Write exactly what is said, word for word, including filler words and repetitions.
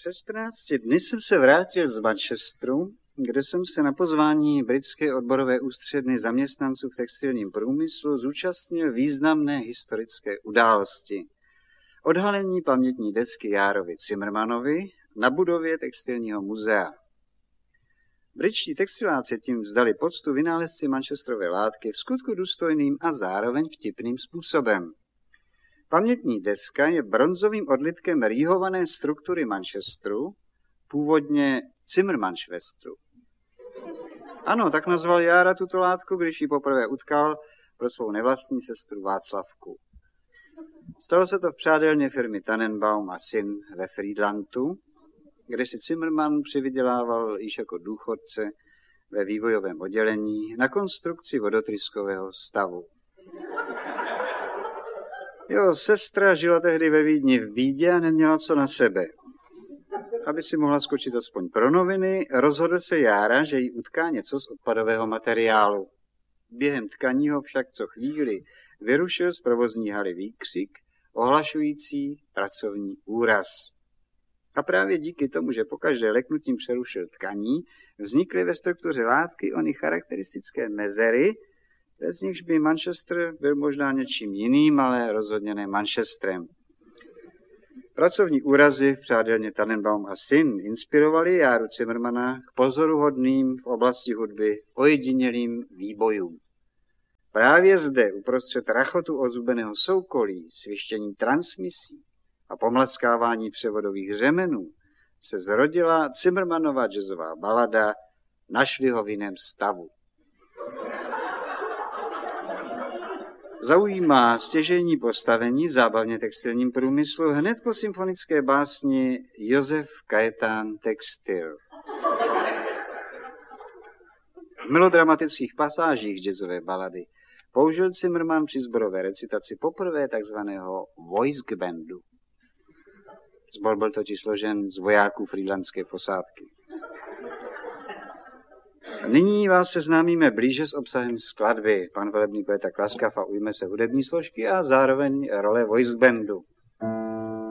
Před čtrnácti dny jsem se vrátil z Manchesteru, kde jsem se na pozvání britské odborové ústředny zaměstnanců v textilním průmyslu zúčastnil významné historické události. Odhalení pamětní desky Járovi Cimrmanovi na budově textilního muzea. Britští textiláci tím vzdali poctu vynálezci manchesterové látky v skutku důstojným a zároveň vtipným způsobem. Pamětní deska je bronzovým odlitkem rýhované struktury Manchesteru, původně Zimmermannschwestru. Ano, tak nazval Jára tuto látku, když ji poprvé utkal pro svou nevlastní sestru Václavku. Stalo se to v přádelně firmy Tannenbaum a syn ve Friedlandu, kde si Zimmermann přivydělával již jako důchodce ve vývojovém oddělení na konstrukci vodotryskového stavu. Jeho sestra žila tehdy ve Vídni v bídě a neměla co na sebe. Aby si mohla skočit aspoň pro noviny, rozhodl se Jára, že jí utká něco z odpadového materiálu. Během tkaní ho však co chvíli vyrušil z provozní haly výkřik, ohlašující pracovní úraz. A právě díky tomu, že pokaždé leknutím přerušil tkaní, vznikly ve struktuře látky ony charakteristické mezery, bez nichž by Manchester byl možná něčím jiným, ale rozhodně ne Manchesterem. Pracovní úrazy v přádelně Tannenbaum a syn inspirovali Járu Cimrmana k pozoruhodným v oblasti hudby ojedinělým výbojům. Právě zde, uprostřed rachotu ozubeného soukolí, svištění transmisí a pomlaskávání převodových řemenů, se zrodila Cimrmanova jazzová balada Našli ho v jiném stavu. Zaujímá stěžejní postavení v zábavně textilním průmyslu hned po symfonické básni Josef Kajetán Textil. V melodramatických pasážích jazzové balady použil Zimmermann při sborové recitaci poprvé takzvaného voice bandu. Sbor byl totiž složen z vojáků frýdlandské posádky. Nyní vás seznámíme blíže s obsahem skladby. Pan velebník bude tak laskav a ujme se hudební složky a zároveň role voice bandu.